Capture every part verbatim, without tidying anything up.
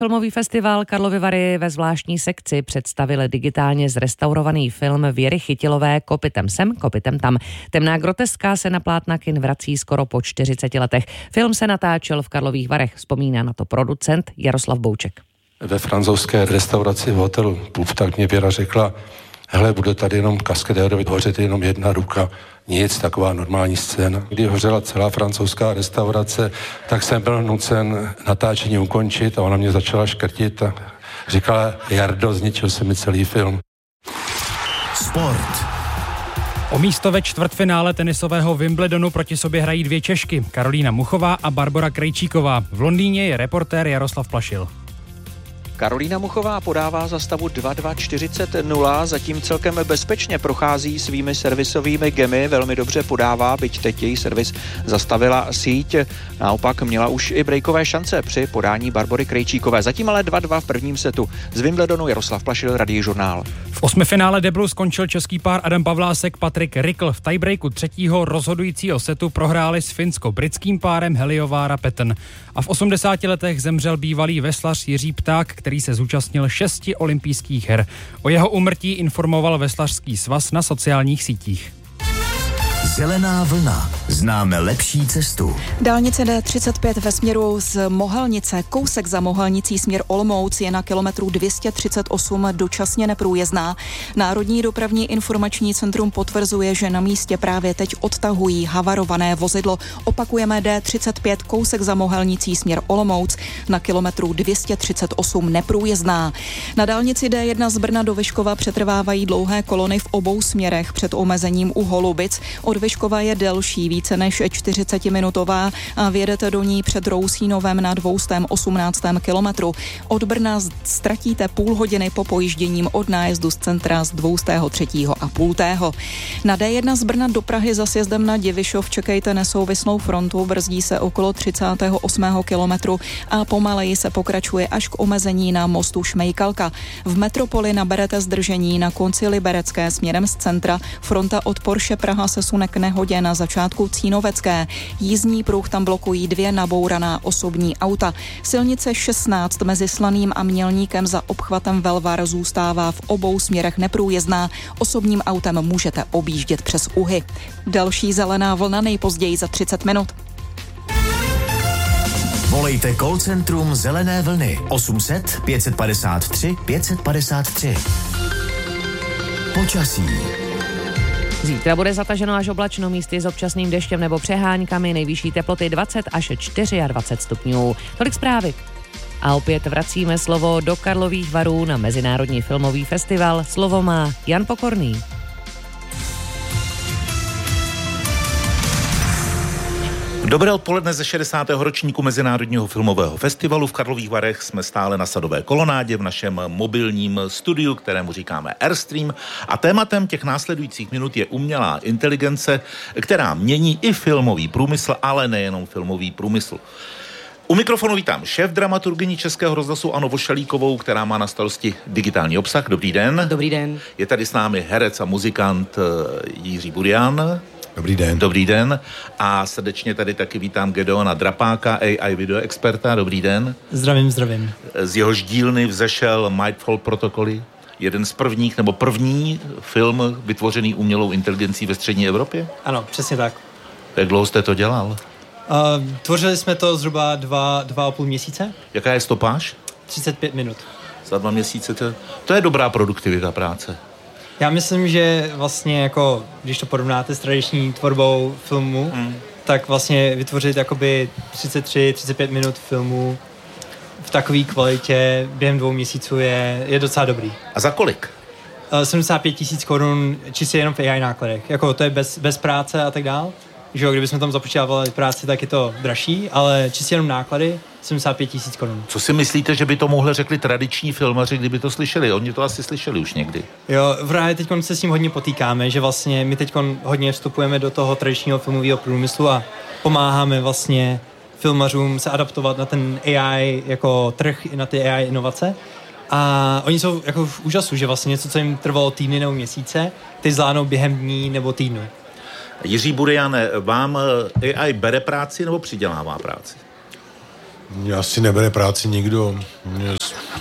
Filmový festival Karlovy Vary ve zvláštní sekci představil digitálně zrestaurovaný film Věry Chytilové Kopytem sem, kopytem tam. Temná groteska se na plátna kin vrací skoro po čtyřiceti letech. Film se natáčel v Karlových Varech, vzpomíná na to producent Jaroslav Bouček. Ve francouzské restauraci v hotelu Pub, tak mě Věra řekla, hele, bude tady jenom kaskadérovi hořet jenom jedna ruka. Nic, taková normální scéna. Kdy hořela celá francouzská restaurace, tak jsem byl nucen natáčení ukončit a ona mě začala škrtit a říkala, Jardo, zničil se mi celý film. Sport. O místo ve čtvrtfinále tenisového Wimbledonu proti sobě hrají dvě Češky, Karolína Muchová a Barbora Krejčíková. V Londýně je reportér Jaroslav Plašil. Karolína Muchová podává za stavu dva dva čtyřicet nula, zatím celkem bezpečně prochází svými servisovými gemy, velmi dobře podává, byť teď její servis zastavila síť. Naopak měla už i breakové šance při podání Barbory Krejčíkové. Zatím ale dva dva v prvním setu. Z Wimbledonu Jaroslav Plašil, Radiožurnál. V osmifinále deblu skončil český pár Adam Pavlásek, Patrik Rikl. V tiebreaku třetího rozhodujícího setu prohráli s finsko-britským párem Helijovára Petn. A v osmdesáti letech zemřel bývalý veslař Jiří Pták, který se zúčastnil šesti olympijských her. O jeho úmrtí informoval Veslařský svaz na sociálních sítích. Zelená vlna. Známe lepší cestu. Dálnice D třicet pět ve směru z Mohelnice, kousek za Mohelnicí směr Olomouc je na kilometru dvě stě třicet osm dočasně neprůjezdná. Národní dopravní informační centrum potvrzuje, že na místě právě teď odtahují havarované vozidlo. Opakujeme D třicet pět, kousek za Mohelnicí směr Olomouc, na kilometru dvě stě třicet osm neprůjezdná. Na dálnici D jedna z Brna do Vyškova přetrvávají dlouhé kolony v obou směrech před omezením u Holubic. Od Vyškova je delší, více než čtyřicetiminutová a vjedete do ní před Rousínovem na dvě stě osmnáct kilometru. Od Brna ztratíte půl hodiny po pojížděním od nájezdu z centra z dvě stě tři a půl. Na D jedna z Brna do Prahy za sjezdem na Divišov čekejte nesouvislou frontu, brzdí se okolo třicátého osmého kilometru a pomaleji se pokračuje až k omezení na mostu Šmejkalka. V metropoli naberete zdržení na konci Liberecké směrem z centra. Fronta od Porsche Praha se sune k nehodě na začátku Cínovecké. Jízdní pruh tam blokují dvě nabouraná osobní auta. Silnice šestnáct mezi Slaným a Mělníkem za obchvatem Velvar zůstává v obou směrech neprůjezdná. Osobním autem můžete objíždět přes Uhy. Další zelená vlna nejpozději za třicet minut. Volejte call centrum Zelené vlny osm set pět padesát tři pět padesát tři. Počasí. Zítra bude zataženo až oblačno, místy s občasným deštěm nebo přeháňkami, nejvyšší teploty dvacet až dvacet čtyři stupňů. Tolik zprávy. A opět vracíme slovo do Karlových Varů na Mezinárodní filmový festival. Slovo má Jan Pokorný. Dobré odpoledne ze šedesátého ročníku Mezinárodního filmového festivalu. V Karlových Varech jsme stále na Sadové kolonádě v našem mobilním studiu, kterému říkáme Airstream. A tématem těch následujících minut je umělá inteligence, která mění i filmový průmysl, ale nejenom filmový průmysl. U mikrofonu vítám šéf dramaturgyni Českého rozhlasu Anu Vošalíkovou, která má na starosti digitální obsah. Dobrý den. Dobrý den. Je tady s námi herec a muzikant Jiří Burian. Dobrý den. Dobrý den. A srdečně tady taky vítám Gedeona Drapáka, A I video experta. Dobrý den. Zdravím, zdravím. Z jehož dílny vzešel Nightfall Protokoly, jeden z prvních, nebo první film vytvořený umělou inteligencí ve střední Evropě? Ano, přesně tak. Jak dlouho jste to dělal? Uh, tvořili jsme to zhruba dva, dva a půl měsíce. Jaká je stopáž? třicet pět minut. Za dva měsíce to, to je dobrá produktivita práce. Já myslím, že vlastně jako, když to porovnáte s tradiční tvorbou filmu, hmm. tak vlastně vytvořit jakoby třicet tři třicet pět minut filmu v takové kvalitě během dvou měsíců je, je docela dobrý. A za kolik? Uh, sedmdesát pět tisíc korun čistě jenom v A I nákladech. Jako to je bez, bez práce a tak dál. Že jo, kdybychom tam započítávali práci, tak je to dražší, ale čistě jenom náklady sedmdesát pět tisíc korun. Co si myslíte, že by to mohli řekli tradiční filmaři, kdyby to slyšeli? Oni to asi slyšeli už někdy. Jo, právě teď se s tím hodně potýkáme, že vlastně my teď hodně vstupujeme do toho tradičního filmového průmyslu a pomáháme vlastně filmařům se adaptovat na ten A I jako trh, na ty A I inovace. A oni jsou jako v úžasu, že vlastně něco, co jim trvalo týdny nebo měsíce, ty zvládnou během dní nebo týdnu. Jiří Buriane, vám A I bere práci nebo přidělává práci? Mě asi nebere práci nikdo. Mě,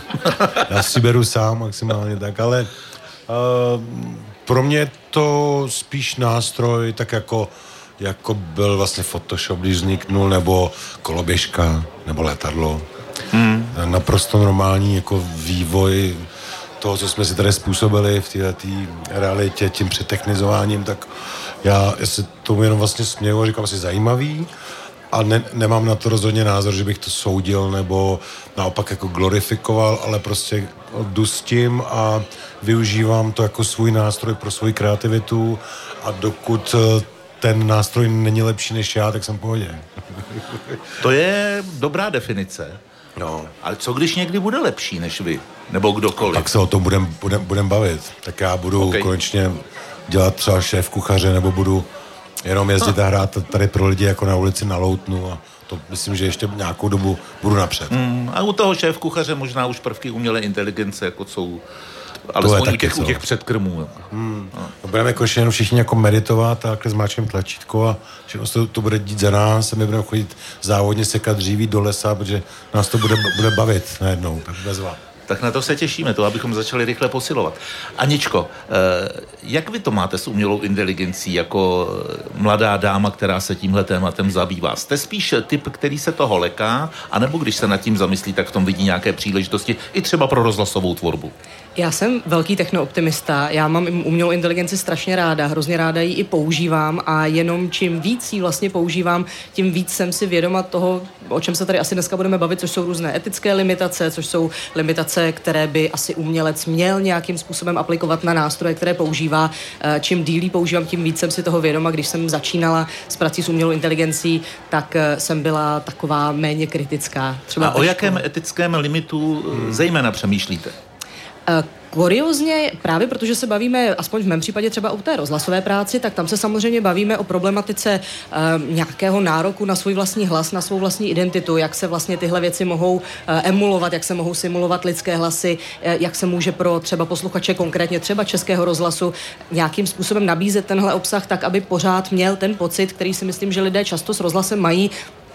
já si beru sám maximálně tak, ale uh, pro mě je to spíš nástroj, tak jako, jako byl vlastně Photoshop, když vzniknul, nebo koloběžka, nebo letadlo. Hmm. Naprosto normální jako vývoj toho, co jsme si tady způsobili v této realitě, tím přetechnizováním, tak já, já se tomu jenom vlastně směju a říkám si zajímavý a ne, nemám na to rozhodně názor, že bych to soudil nebo naopak jako glorifikoval, ale prostě jdu s tím a využívám to jako svůj nástroj pro svou kreativitu a dokud ten nástroj není lepší než já, tak jsem v pohodě. To je dobrá definice. No. Ale co když někdy bude lepší než vy? Nebo kdokoliv? Tak se o tom budem, budem, budem bavit. Tak já budu okay. konečně dělat třeba šéf kuchaře, nebo budu jenom jezdit a hrát tady pro lidi jako na ulici na Loutnu a to myslím, že ještě nějakou dobu budu napřed. Mm, a u toho šéf kuchaře možná už prvky umělé inteligence, jako jsou ale u těch, u těch předkrmů. Hmm. No. Budeme konečně jenom všichni jako meditovat a takhle zmáčkneme tlačítko a všechno to, to bude dít za nás a my budeme chodit závodně sekat dříví do lesa, protože nás to bude, bude bavit najednou, tak bezva. Tak na to se těšíme, to abychom začali rychle posilovat. Aničko, jak vy to máte s umělou inteligencí jako mladá dáma, která se tímhle tématem zabývá? Jste spíš typ, který se toho leká, anebo když se nad tím zamyslí, tak v tom vidí nějaké příležitosti i třeba pro rozhlasovou tvorbu? Já jsem velký technooptimista, já mám umělou inteligenci strašně ráda, hrozně ráda ji i používám a jenom čím víc ji vlastně používám, tím víc jsem si vědoma toho, o čem se tady asi dneska budeme bavit, což jsou různé etické limitace, což jsou limitace, které by asi umělec měl nějakým způsobem aplikovat na nástroje, které používá. Čím díl ji používám, tím víc jsem si toho vědoma. Když jsem začínala s prací s umělou inteligencí, tak jsem byla taková méně kritická. Třeba a o jakém etickém limitu hmm. zejména přemýšlíte? Kuriozně, právě protože se bavíme, aspoň v mém případě třeba o té rozhlasové práci, tak tam se samozřejmě bavíme o problematice e, nějakého nároku na svůj vlastní hlas, na svou vlastní identitu, jak se vlastně tyhle věci mohou e, emulovat, jak se mohou simulovat lidské hlasy, e, jak se může pro třeba posluchače, konkrétně třeba Českého rozhlasu, nějakým způsobem nabízet tenhle obsah tak, aby pořád měl ten pocit, který si myslím, že lidé často s rozhlasem mají.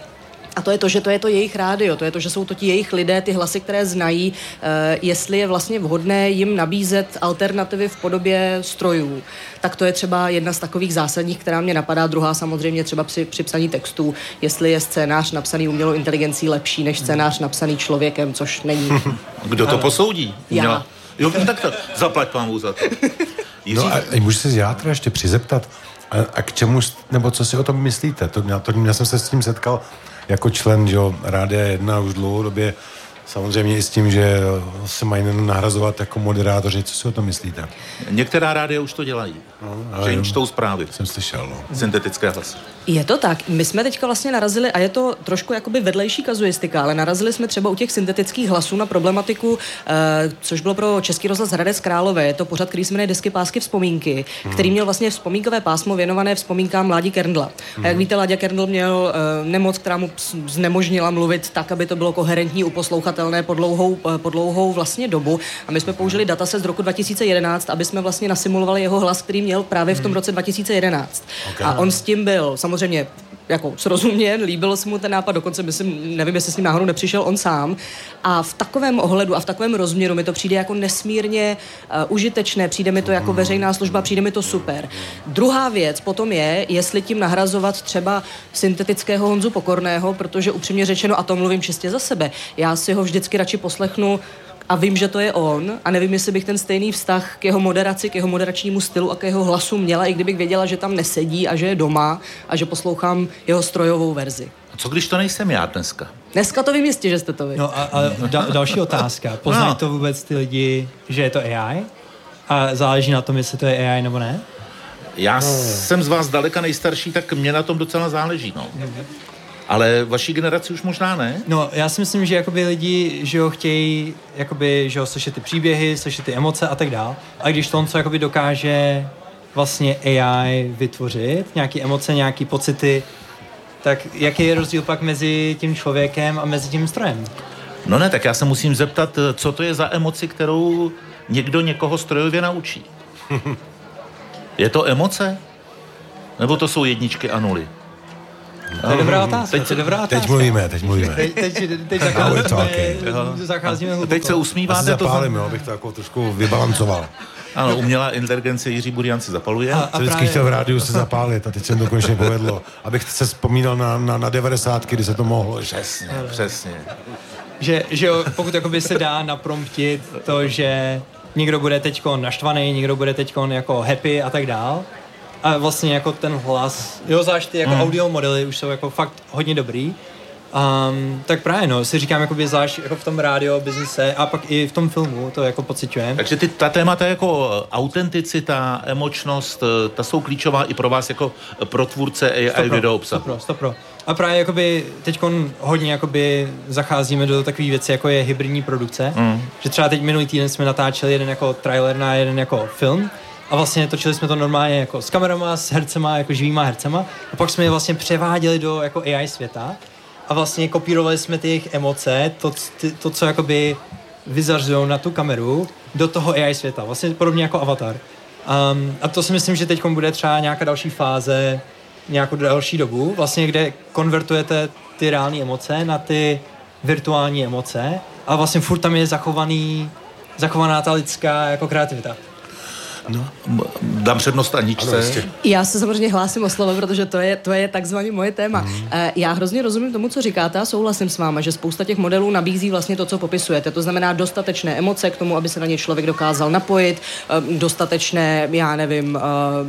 A to je to, že to je to jejich rádio, to je to, že jsou to ti jejich lidé, ty hlasy, které znají, e, jestli je vlastně vhodné jim nabízet alternativy v podobě strojů. Tak to je třeba jedna z takových zásadních, která mě napadá. Druhá samozřejmě třeba při, při psaní textů, jestli je scénář napsaný umělou inteligencí lepší než scénář napsaný člověkem, což není. Kdo to posoudí? Já. Jo, tak to, zaplať pámu za to. No a můžu se já teda ještě přizeptat, a, a k čemu, nebo co si o tom myslíte? To, já, to, já jsem se s tím setkal jako člen, že Rádia jedna už dlouhodobě, samozřejmě i s tím, že se mají nahrazovat jako moderátoři. Co si o tom myslíte? Některá rádia už to dělají. No, že jim čtou zprávy. Jsem slyšel, no. Syntetické hlasy. Je to tak. My jsme teďka vlastně narazili, a je to trošku jakoby vedlejší kazuistika, ale narazili jsme třeba u těch syntetických hlasů na problematiku, eh, což bylo pro Český rozhlas Hradec Králové. Je to pořad, který se jmenuje Desky, pásky, vzpomínky, hmm. který měl vlastně vzpomínkové pásmo věnované vzpomínkám Ládi Kerndla. Hmm. A jak víte, Láďa Kerndl měl eh, nemoc, která mu znemožnila mluvit tak, aby to bylo koherentní, uposlouchatelné po dlouhou, po dlouhou vlastně dobu. A my jsme použili dataset z roku dva tisíce jedenáct, aby jsme vlastně nasimulovali jeho hlas, který měl právě v tom roce dva tisíce jedenáct. Okay. A on s tím byl samozřejmě jako srozuměn, líbil se mu ten nápad, dokonce myslím, nevím, jestli s ním náhodou nepřišel on sám. A v takovém ohledu a v takovém rozměru mi to přijde jako nesmírně uh, užitečné, přijde mi to jako veřejná služba, přijde mi to super. Druhá věc potom je, jestli tím nahrazovat třeba syntetického Honzu Pokorného, protože upřímně řečeno, a to mluvím čistě za sebe, já si ho vždycky radši poslechnu a vím, že to je on a nevím, jestli bych ten stejný vztah k jeho moderaci, k jeho moderačnímu stylu a k jeho hlasu měla, i kdybych věděla, že tam nesedí a že je doma a že poslouchám jeho strojovou verzi. A co když to nejsem já dneska? Dneska to vím jistě, že jste to vy. No a, a da, další otázka. Poznají no. to vůbec ty lidi, že je to A I? A záleží na tom, jestli to je A I nebo ne? Já no. jsem z vás daleka nejstarší, tak mě na tom docela záleží, no. Ale vaší generaci už možná ne? No, já si myslím, že jakoby lidi, že ho chtějí, jakoby, že ho slyšet ty příběhy, slyšet ty emoce a tak dál. A když to on co jakoby dokáže vlastně A I vytvořit, nějaké emoce, nějaké pocity, tak jaký je rozdíl pak mezi tím člověkem a mezi tím strojem? No ne, tak já se musím zeptat, co to je za emoci, kterou někdo někoho strojově naučí. Je to emoce? Nebo to jsou jedničky a nuly? To je dobrá otázka, teď, to je dobrá otázka. Teď mluvíme, teď mluvíme. Teď, teď, teď zacházíme, zacházíme hluboko. Teď se usmíváte. Já zapálím, jo, abych to jako trošku vybalancoval. Ano, umělá inteligence Jiří Burian si zapaluje. A, a jsem vždycky právě... chtěl v rádiu se zapálit a teď jsem to konečně povedlo. Abych se vzpomínal na, na, na devadesátky, kdy se to mohlo. Přesně, přesně. Že, že jo, pokud jakoby se dá napromptit to, že někdo bude teďko naštvaný, někdo bude teďko jako happy a tak dál. A vlastně jako ten hlas, jo, zvlášť ty jako mm. audio modely už jsou jako fakt hodně dobrý. Um, tak právě no, si říkám jakoby zvlášť jako v tom rádio biznise a pak i v tom filmu to jako pociťujem. Takže ty, ta témata jako autenticita, emočnost, ta jsou klíčová i pro vás jako pro tvůrce A I video obsahu. Stopro, stopro. A právě jakoby teďkon hodně jakoby zacházíme do takové věci, jako je hybridní produkce. Mm. Že třeba teď minulý týden jsme natáčeli jeden jako trailer na jeden jako film. A vlastně točili jsme to normálně jako s kamerama, s hercema, jako živýma hercema. A pak jsme je vlastně převáděli do jako A I světa. A vlastně kopírovali jsme ty jejich emoce, to, ty, to co jakoby vyzařují na tu kameru, do toho A I světa. Vlastně podobně jako Avatar. Um, a to si myslím, že teď bude třeba nějaká další fáze, nějakou další dobu, vlastně kde konvertujete ty reální emoce na ty virtuální emoce a vlastně furt tam je zachovaný, zachovaná ta lidská jako kreativita. No, dám přednost Aničce. Ano, já se samozřejmě hlásím o slovo, protože to je, to je takzvaně moje téma. Mm. Já hrozně rozumím tomu, co říkáte a souhlasím s váma, že spousta těch modelů nabízí vlastně to, co popisujete. To znamená dostatečné emoce k tomu, aby se na ně člověk dokázal napojit, dostatečné, já nevím,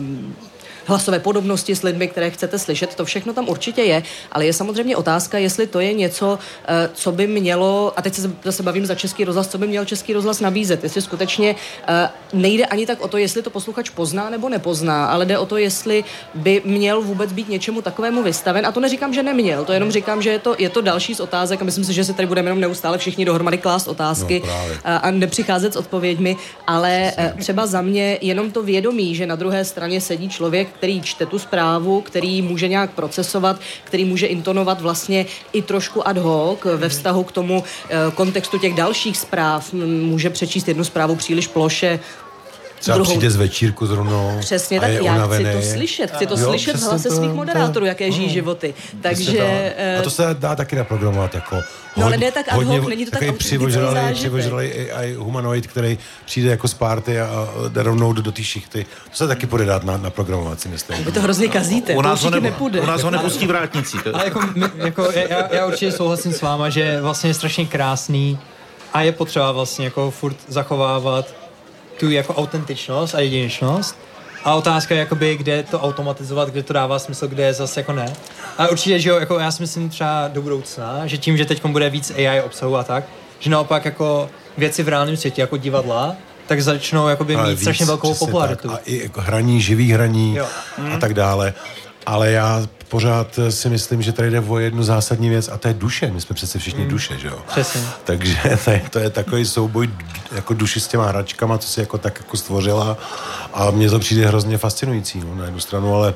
hlasové podobnosti s lidmi, které chcete slyšet, to všechno tam určitě je, ale je samozřejmě otázka, jestli to je něco, co by mělo, a teď se zase bavím za Český rozhlas, co by měl Český rozhlas nabízet, jestli skutečně nejde ani tak o to, jestli to posluchač pozná nebo nepozná, ale jde o to, jestli by měl vůbec být něčemu takovému vystaven, a to neříkám, že neměl, to jenom říkám, že je to, je to další z otázek a myslím si, že se tady budeme jenom neustále všichni dohromady klást otázky no, a nepřicházet s odpověďmi, ale třeba za mě jenom to vědomí, že na druhé straně sedí člověk, který čte tu zprávu, který může nějak procesovat, který může intonovat vlastně i trošku ad hoc ve vztahu k tomu e, kontextu těch dalších zpráv. Může přečíst jednu zprávu příliš ploše, třeba druhou... přijde z večírku zrovnou. Přesně tak, já unavený. Chci to slyšet. Chci to jo, slyšet v hlase to, svých moderátorů, to, jaké žijí životy. Takže... A to se dá taky naprogramovat jako... No ale ne tak ad hoc, není to tak autentický zážitek. Přivožralý A I humanoid, který přijde jako z party a jde rovnou do, do té šichty. To se taky půjde dát na, na programovací, myslím. Vy to hrozně kazíte, u nás to ho nepůjde. U nás ho nepustí vrátnicí. Ale jako, jako já, já určitě souhlasím s váma, že vlastně je strašně krásný a je potřeba vlastně jako furt zachovávat tu jako autentičnost a jedinečnost. A otázka je jakoby, kde to automatizovat, kde to dává smysl, kde je zase jako ne. A určitě, že jo, jako já si myslím třeba do budoucna, že tím, že teď bude víc A I obsahu a tak, že naopak jako věci v reálném světě, jako divadla, tak začnou jakoby mít víc, strašně velkou popularitu. Tak. A i jako hraní, živý hraní jo. a tak dále. Ale já pořád si myslím, že tady jde o jednu zásadní věc a to je duše. My jsme přece všichni mm. duše, že jo? Přesně. Takže to je, to je takový souboj jako duši s těma hračkama, co si jako tak jako stvořila a mně to přijde hrozně fascinující, no, na jednu stranu, ale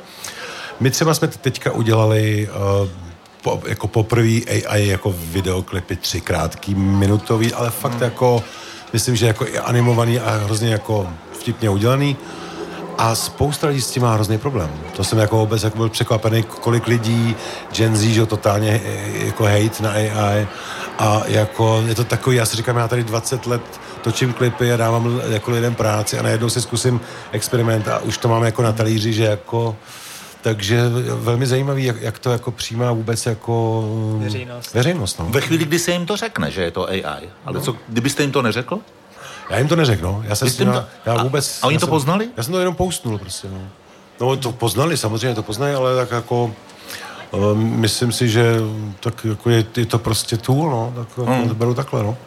my třeba jsme teďka udělali uh, po, jako poprvý A I jako videoklipy tři krátký minutový, ale fakt mm. jako myslím, že jako i animovaný a hrozně jako vtipně udělaný. A spousta lidí s tím má hrozný problém. To jsem jako vůbec jako byl překvapený, kolik lidí Gen Z, že totálně jako hate na A I. A jako je to takový, já si říkám, já tady dvacet let točím klipy a dávám jako lidem práci a najednou si zkusím experiment a už to mám jako na talíři, že jako... Takže velmi zajímavý, jak, jak to jako přijímá vůbec jako... Veřejnost. Veřejnost, no. Ve chvíli, kdy se jim to řekne, že je to A I. Ale no. co, kdybyste jim to neřekl? Já jim to neřekl, no. Já, jsem s nima, já vůbec... A oni to jsem, poznali? Já jsem to jenom postnul prostě, no. No to poznali, samozřejmě to poznají, ale tak jako... Uh, myslím si, že tak jako je, je to prostě tool, no. Tak jako hmm. to beru takhle, no.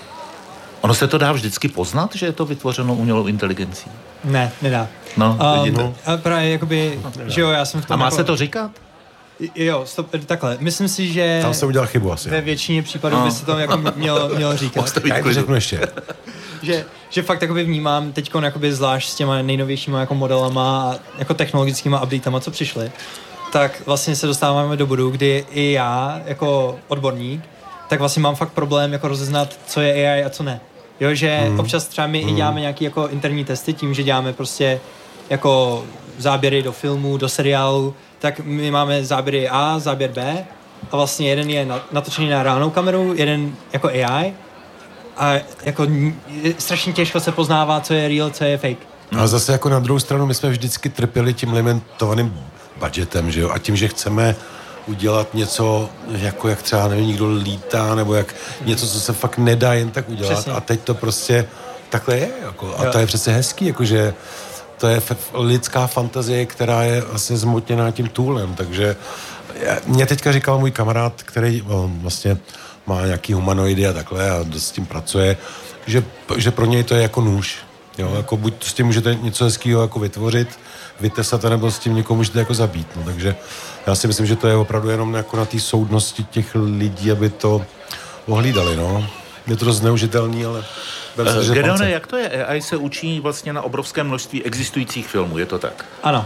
Ono se to dá vždycky poznat, že je to vytvořeno umělou inteligencí? Ne, nedá. No, um, vidíte. No. A právě jakoby, no, že jo, já jsem v tom... A má jako... se to říkat? Jo, stop, takhle. Myslím si, že... Tam jsem udělal chybu asi. Ve většině případů no. by se to jako mělo, mělo říkat. Já to řeknu ještě. že, že fakt jakoby vnímám teďko jakoby zvlášť s těma nejnovějšíma jako modelama a jako technologickýma updatama, co přišly, tak vlastně se dostáváme do bodu, kdy i já jako odborník, tak vlastně mám fakt problém jako rozeznat, co je A I a co ne. Jo, že hmm. občas třeba my hmm. i děláme nějaký jako interní testy tím, že děláme prostě jako záběry do filmů, do seriálu, tak my máme záběry A, záběr B a vlastně jeden je natočený na reálnou kameru, jeden jako A I a jako strašně těžko se poznává, co je real, co je fake. A zase jako na druhou stranu my jsme vždycky trpěli tím limitovaným budgetem, že jo, a tím, že chceme udělat něco, jako jak třeba nevím, někdo lítá, nebo jak něco, co se fakt nedá jen tak udělat. Přesně. A teď to prostě takhle je, jako, a jo. To je přece hezký, jakože to je f- lidská fantazie, která je vlastně zmotněná tím toolem, takže mě teďka říkal můj kamarád, který vlastně má nějaký humanoidy a takhle a dost s tím pracuje, že, že pro něj to je jako nůž. Jo, jako buď s tím můžete něco hezkýho jako vytvořit, vytesat, nebo s tím někoho můžete jako zabít. No, takže já si myslím, že to je opravdu jenom jako na té soudnosti těch lidí, aby to ohlídali, no. Je to dost zneužitelný, ale... Uh, Gedeone, jak to je? A I se učí vlastně na obrovském množství existujících filmů, je to tak? Ano.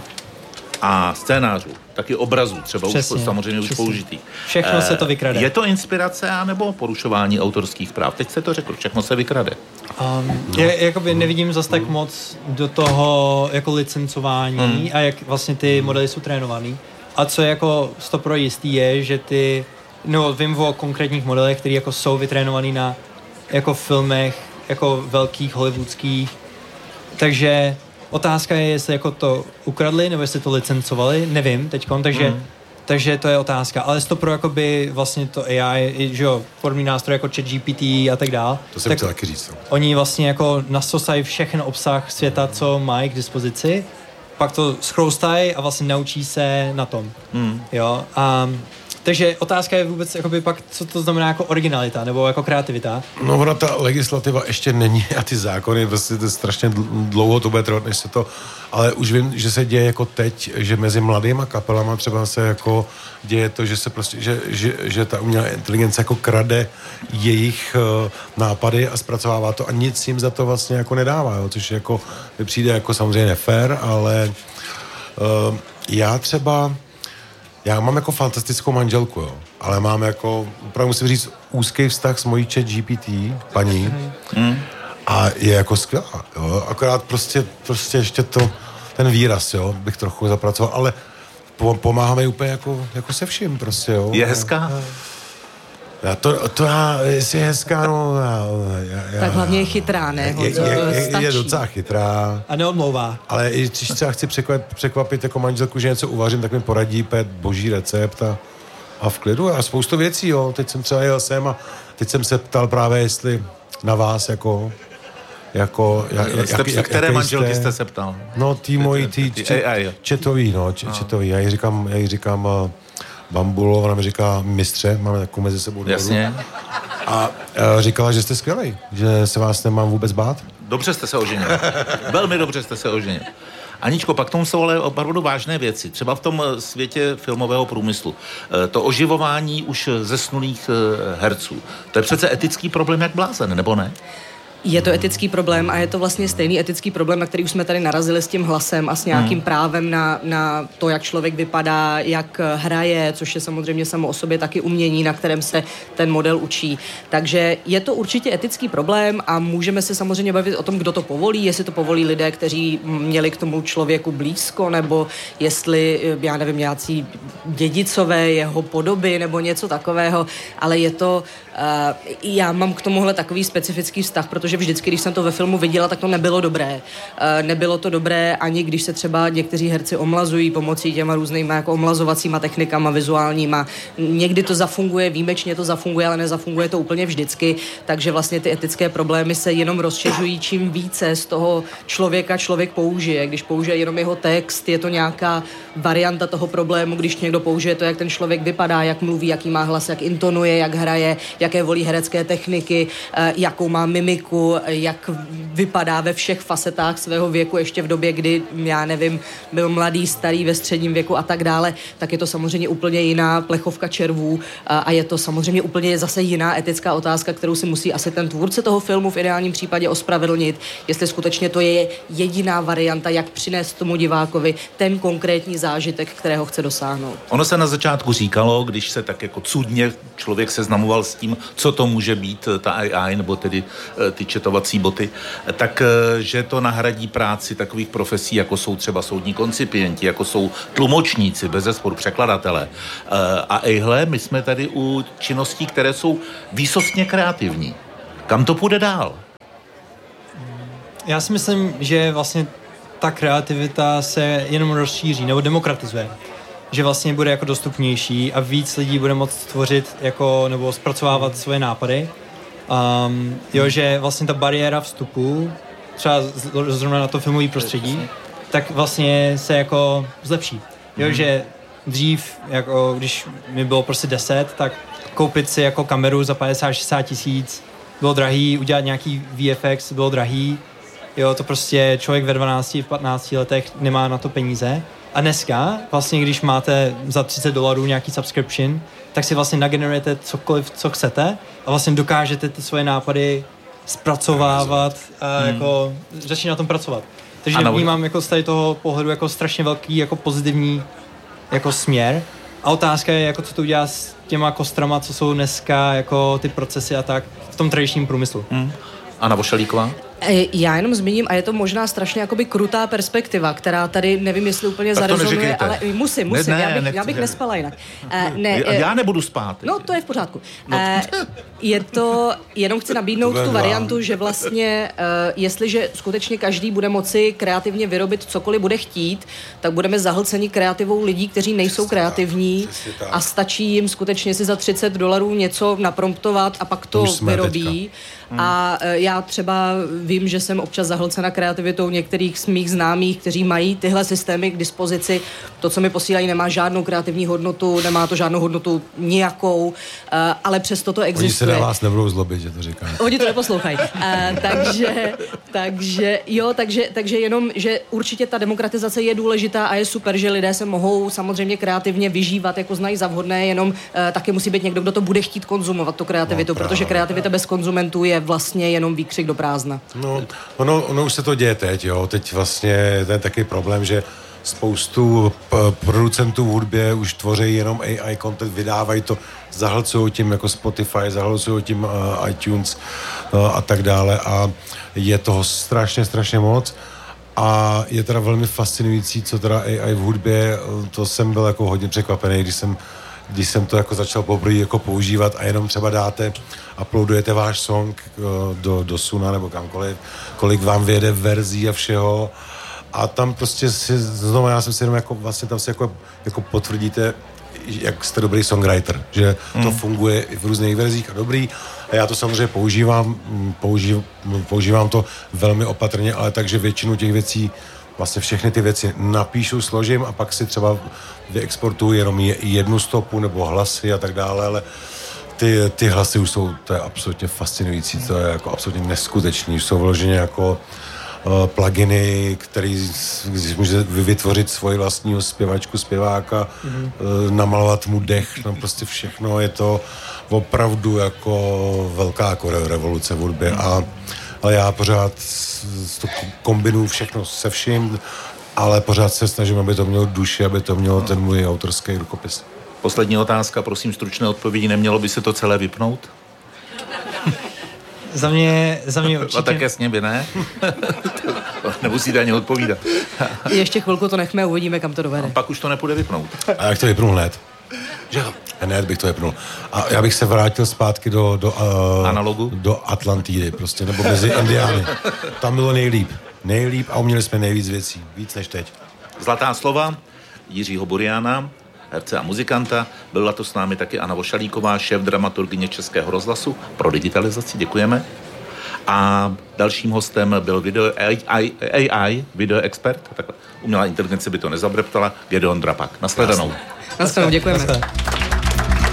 A scénářů, taky obrazů, třeba přesně, už samozřejmě přesně. už použitých. Všechno uh, se to vykrade. Je to inspirace anebo porušování autorských práv? Teď se to řekl, všechno se vykrade. Um, no. je, jakoby nevidím zas tak moc do toho jako licencování hmm. a jak vlastně ty modely jsou trénovaný. A co je jako stopro jistý je, že ty, no vím o konkrétních modelech, které jako jsou vytrénovaný na jako filmech, jako velkých hollywoodských. Takže otázka je, jestli jako to ukradli, nebo jestli to licencovali, nevím teďkon, takže, mm. takže to je otázka. Ale stopro jakoby vlastně to A I, že jo, formní nástroj jako ChatGPT a tak dál. To jsem chtěl taky říct. Oni vlastně jako nasosají všechen obsah světa, co mají k dispozici, pak to schroustají a vlastně naučí se na tom. Mm. Jo, a takže otázka je vůbec jakoby pak, co to znamená jako originalita nebo jako kreativita. No ona ta legislativa ještě není a ty zákony, prostě to strašně dlouho to bude trvat, než se to, ale už vím, že se děje jako teď, že mezi mladýma kapelama třeba se jako děje to, že se prostě, že, že, že ta umělá inteligence jako krade jejich uh, nápady a zpracovává to a nic jim za to vlastně jako nedává, jo, což jako mi přijde jako samozřejmě nefér, ale uh, já třeba Já mám jako fantastickou manželku, jo, ale mám jako, opravdu musím říct, úzký vztah s mojí ChatGPT, paní, mm. a je jako skvělá, jo, akorát prostě, prostě ještě to, ten výraz, jo, bych trochu zapracoval, ale pomáháme jí úplně jako, jako se vším, prostě, jo. Je hezká? Já to, to já, jestli je hezká, no... Já, já, tak hlavně je chytrá, ne? Je, je, je, je docela chytrá. A neodmlouvá. Ale i když třeba chci překvapit, překvapit jako manželku, že něco uvařím, tak mi poradí pět boží recept a, a v klidu. A spoustu věcí, jo. Teď jsem třeba jel sem a teď jsem se ptal právě, jestli na vás jako... jako jak, jste, jak, které jak, manželky jste? jste se ptal? No, tý mojí, tý četový, no, četový. Já jí říkám, já jí říkám... Bambulo, ona mi říká mistře, máme takovou mezi sebou. Jasně. A e, říkala, že jste skvělej, že se vás nemám vůbec bát. Dobře jste se oženil. Velmi dobře jste se oženil. Aničko, pak tomu jsou ale opravdu vážné věci. Třeba v tom světě filmového průmyslu. To oživování už zesnulých herců. To je přece etický problém jak blázen, nebo ne? Je to etický problém a je to vlastně stejný etický problém, na který už jsme tady narazili s tím hlasem a s nějakým hmm. právem na, na to, jak člověk vypadá, jak hraje, což je samozřejmě samo o sobě taky umění, na kterém se ten model učí. Takže je to určitě etický problém a můžeme se samozřejmě bavit o tom, kdo to povolí, jestli to povolí lidé, kteří měli k tomu člověku blízko, nebo jestli, já nevím, nějací dědicové jeho podoby nebo něco takového, ale je to, uh, já mám k tomuhle takový specifický vztah, protože vždycky, když jsem to ve filmu viděla, tak to nebylo dobré. E, nebylo to dobré ani když se třeba někteří herci omlazují pomocí těma různýma jako omlazovacíma technikama vizuálníma. Někdy to zafunguje, výjimečně to zafunguje, ale nezafunguje to úplně vždycky, takže vlastně ty etické problémy se jenom rozšiřují, čím více z toho člověka člověk použije. Když použije jenom jeho text, je to nějaká varianta toho problému, když někdo použije to, jak ten člověk vypadá, jak mluví, jaký má hlas, jak intonuje, jak hraje, jaké volí herecké techniky, e, jakou má mimiku, jak vypadá ve všech facetách svého věku, ještě v době, kdy, já nevím, byl mladý, starý, ve středním věku a tak dále, tak je to samozřejmě úplně jiná plechovka červů a, a je to samozřejmě úplně zase jiná etická otázka, kterou si musí asi ten tvůrce toho filmu v ideálním případě ospravedlnit, jestli skutečně to je jediná varianta, jak přinést tomu divákovi ten konkrétní zážitek, kterého chce dosáhnout. Ono se na začátku říkalo, když se tak jako cudně člověk seznamoval s tím, co to může být ta A I, nebo tedy ty ty četovací boty, tak že to nahradí práci takových profesí, jako jsou třeba soudní koncipienti, jako jsou tlumočníci, bezesporu překladatelé. A ejhle, my jsme tady u činností, které jsou výsostně kreativní. Kam to půjde dál? Já si myslím, že vlastně ta kreativita se jenom rozšíří nebo demokratizuje. Že vlastně bude jako dostupnější a víc lidí bude moct tvořit jako, nebo zpracovávat svoje nápady. Um, jo, že vlastně ta bariéra vstupu, třeba zrovna na to filmové prostředí, tak vlastně se jako zlepší. Jo, že dřív, jako když mi bylo prostě deset, tak koupit si jako kameru za padesát šedesát tisíc bylo drahý, udělat nějaký V F X bylo drahý. Jo, to prostě člověk ve dvanácti, v patnácti letech nemá na to peníze. A dneska, vlastně když máte za třicet dolarů nějaký subscription, tak si vlastně nagenerujete cokoliv, co chcete a vlastně dokážete ty svoje nápady zpracovávat a hmm. jako začít na tom pracovat. Takže vnímám jako z tady toho pohledu jako strašně velký jako pozitivní jako směr. A otázka je, jako co to udělá s těma kostrama, co jsou dneska jako ty procesy a tak v tom tradičním průmyslu. Hmm. Anna Vošalíková? Já jenom zmíním, a je to možná strašně jakoby krutá perspektiva, která tady, nevím, jestli úplně zarezonuje, ale musím, musím, ne, ne, já bych, nechci, já bych nespala jinak. Uh, ne, já nebudu spát. No, to je v pořádku. No. Uh, je to, jenom chci nabídnout tu variantu, že vlastně, uh, jestliže skutečně každý bude moci kreativně vyrobit cokoliv bude chtít, tak budeme zahlceni kreativou lidí, kteří nejsou kreativní a stačí jim skutečně si za třicet dolarů něco napromptovat a pak to vyrobí. Hmm. A uh, já třeba vím, že jsem občas zahlcena kreativitou některých z mých známých, kteří mají tyhle systémy k dispozici. To, co mi posílají, nemá žádnou kreativní hodnotu, nemá to žádnou hodnotu nijakou, uh, ale přesto to existuje. Oni se na vás nebudou zlobit, že to říkají. Oni to neposlouchají. Uh, takže, takže, jo, takže, takže jenom, že určitě ta demokratizace je důležitá a je super, že lidé se mohou samozřejmě kreativně vyžívat, jako znají za vhodné, jenom uh, taky musí být někdo, kdo to bude chtít konzumovat, tu kreativitu, no, protože kreativita bez konzumentů je vlastně jenom výkřik do prázdna. No, ono, ono už se to děje teď, jo. Teď vlastně ten taky problém, že spoustu p- producentů v hudbě už tvoří jenom A I content, vydávají to, zahlcují tím jako Spotify, zahlcují tím uh, iTunes uh, a tak dále a je toho strašně, strašně moc a je teda velmi fascinující, co teda A I v hudbě, to jsem byl jako hodně překvapený, když jsem když jsem to jako začal poprvé jako používat a jenom třeba dáte, uploadujete váš song do, do Suna nebo kamkoliv, kolik vám vyjede verzí a všeho a tam prostě si, znovu já jsem si jenom jako vlastně tam si jako, jako potvrdíte, jak jste dobrý songwriter, že mm. to funguje i v různých verzích a dobrý a já to samozřejmě používám, použív, používám to velmi opatrně, ale takže většinu těch věcí vlastně všechny ty věci napíšu, složím a pak si třeba vyexportuju jenom jednu stopu nebo hlasy a tak dále, ale ty, ty hlasy už jsou, to je absolutně fascinující, to je jako absolutně neskutečný, už jsou vloženě jako uh, pluginy, který může vytvořit svoji vlastní zpěvačku, zpěváka, mm-hmm. uh, namalovat mu dech, tam prostě všechno, je to opravdu jako velká jako revoluce v hudbě a ale já pořád to kombinuju všechno se vším, ale pořád se snažím, aby to mělo duši, aby to mělo ten můj autorský rukopis. Poslední otázka, prosím stručné odpovědi, nemělo by se to celé vypnout? Za mě, za mě určitě. A také s němi, ne? Nemusíte ani odpovídat. Ještě chvilku to nechme a uvidíme, kam to dovede. A pak už to nepůjde vypnout. A jak to vypnu hned? Že jo? Hned bych to vypnul. A já bych se vrátil zpátky do, do, uh, Analogu? do Atlantidy prostě, nebo mezi Indiány. Tam bylo nejlíp. Nejlíp a uměli jsme nejvíc věcí. Víc než teď. Zlatá slova Jiřího Buriana, herce a muzikanta. Byla to s námi taky Anna Vošalíková, šéf dramaturgyně Českého rozhlasu pro digitalizaci. Děkujeme. A dalším hostem byl video A I, A I video expert, takhle umělá inteligence by to nezabreptala, Gedeon Drapak. Nasledanou. Nasledanou, děkujeme.